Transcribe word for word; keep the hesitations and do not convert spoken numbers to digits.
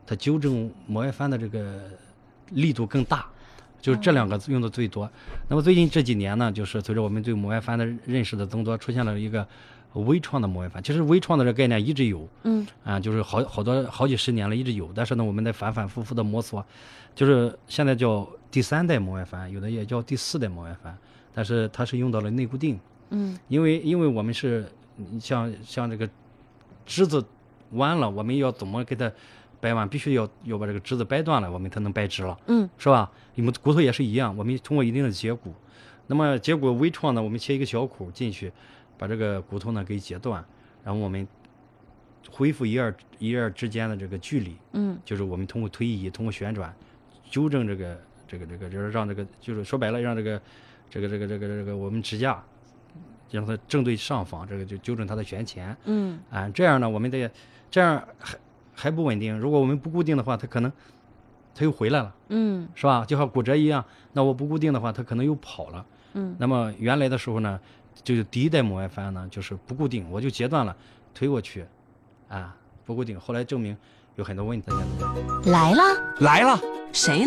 它纠正摩外翻的这个力度更大，就是这两个用的最多。哦、那么最近这几年呢，就是随着我们对摩外翻的认识的增多，出现了一个微创的摩外翻。其实微创的这个概念一直有， 嗯啊，就是好好多好几十年了，一直有。但是呢，我们在反反复复的摸索，就是现在叫第三代摩外翻，有的也叫第四代摩外翻，但是它是用到了内固定。 嗯， 因为因为我们是像像这个枝子弯了，我们要怎么给它掰弯，必须要要把这个枝子掰断了，我们才能掰直了， 嗯， 是吧？我们骨头也是一样，我们通过一定的截骨，那么截骨微创呢，我们切一个小口进去，把这个骨头呢给截断，然后我们恢复一二一二之间的这个距离， 嗯， 就是我们通过推移，通过旋转，纠正这个这个这个，就是让这个就是说白了，让这个这个这个这个这个我们支架。让它正对上方，这个就纠正它的旋前。 嗯， 啊，这样呢，我们得这样还还不稳定。如果我们不固定的话，它可能它又回来了， 嗯， 是吧？就像骨折一样，那我不固定的话，它可能又跑了。 嗯， 那么原来的时候呢，就是第一代摩外翻呢，就是不固定，我就截断了，推过去，啊，不固定。后来证明有很多问题。 来了， 来了， 谁